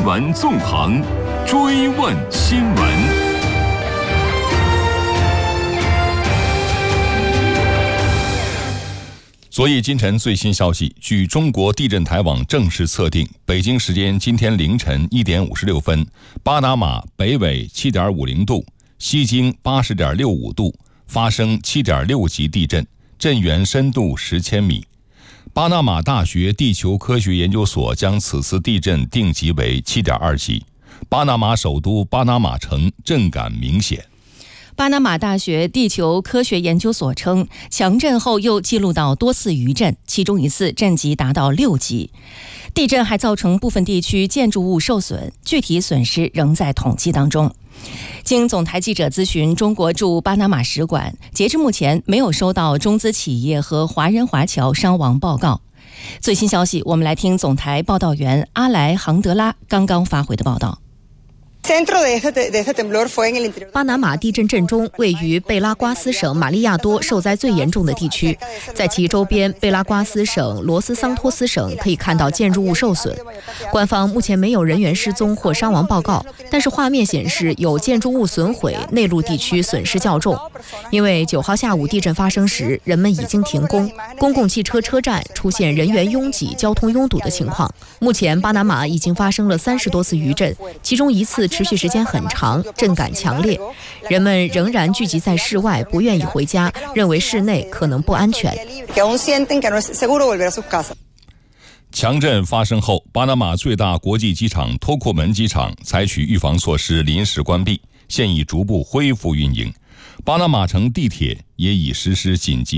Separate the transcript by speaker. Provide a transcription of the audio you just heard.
Speaker 1: 闻纵横，追问新闻。昨夜今晨最新消息，据中国地震台网正式测定，北京时间今天凌晨1点56分，巴拿马北纬7.50度，西经80.65度，发生7.6级地震，震源深度10千米。巴拿马大学地球科学研究所将此次地震定级为7.2级。巴拿马首都巴拿马城震感明显。
Speaker 2: 巴拿马大学地球科学研究所称，强震后又记录到多次余震，其中一次震级达到6级。地震还造成部分地区建筑物受损，具体损失仍在统计当中。经总台记者咨询中国驻巴拿马使馆，截至目前没有收到中资企业和华人华侨伤亡报告。最新消息，我们来听总台报道员阿莱杭德拉刚刚发回的报道。
Speaker 3: 巴拿马地震震中位于贝拉瓜斯省马利亚多受灾最严重的地区，在其周边贝拉瓜斯省、罗斯桑托斯省可以看到建筑物受损。官方目前没有人员失踪或伤亡报告，但是画面显示有建筑物损毁，内陆地区损失较重。因为9号下午地震发生时，人们已经停工，公共汽车车站出现人员拥挤、交通拥堵的情况。目前巴拿马已经发生了30多次余震，其中一次持续时间很长，震感强烈，人们仍然聚集在室外，不愿意回家，认为室内可能不安全。
Speaker 1: 强震发生后，巴拿马最大国际机场托库门机场采取预防措施临时关闭，现已逐步恢复运营。巴拿马城地铁也已实施紧急